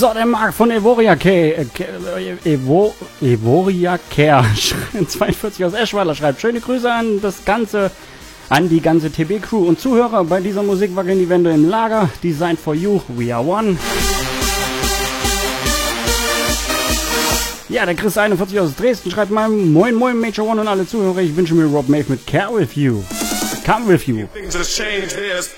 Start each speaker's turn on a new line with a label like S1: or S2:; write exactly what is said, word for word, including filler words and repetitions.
S1: So, der Marc von Evoria Care, äh, Evo, Evoria Care zweiundvierzig aus Eschweiler schreibt, schöne Grüße an das ganze, an die ganze T B-Crew und Zuhörer. Bei dieser Musik wackeln die Wände im Lager. Designed for you, we are one. Ja, der Chris einundvierzig aus Dresden schreibt mal, moin moin Major One und alle Zuhörer, ich wünsche mir Rob Maeve mit Care With You. Come With You.